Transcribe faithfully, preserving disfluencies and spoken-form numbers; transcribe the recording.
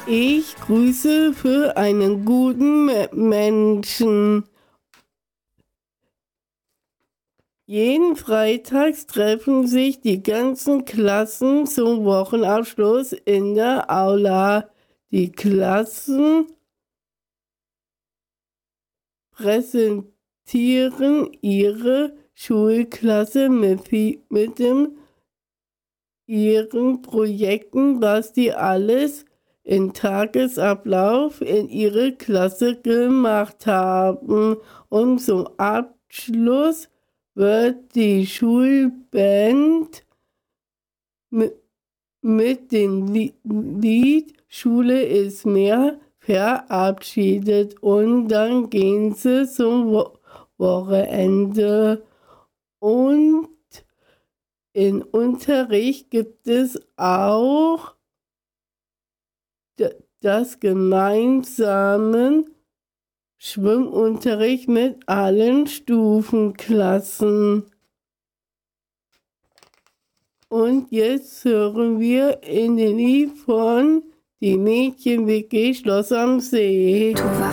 Ich grüße für einen guten Menschen. Jeden Freitag treffen sich die ganzen Klassen zum Wochenabschluss in der Aula. Die Klassen präsentieren ihre Schulklasse mit, mit dem, ihren Projekten, was die alles im Tagesablauf in ihrer Klasse gemacht haben. Und zum Abschluss wird die Schulband mit, mit dem Lied Schule ist mehr verabschiedet und dann gehen sie zum Wo- Wochenende. Und im Unterricht gibt es auch das gemeinsame Schwimmunterricht mit allen Stufenklassen. Und jetzt hören wir in den Lied von Die Mädchen-W G Schloss am See. Du